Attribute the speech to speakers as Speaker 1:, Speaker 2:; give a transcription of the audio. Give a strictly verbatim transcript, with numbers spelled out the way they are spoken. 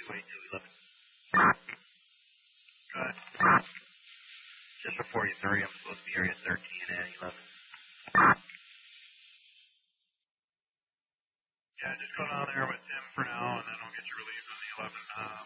Speaker 1: two eight two eleven. Good. Just before you three, I'm supposed to be area thirteen and eleven.
Speaker 2: Yeah, just go down there with Tim for now, and then we'll get you relieved on the eleven. Um,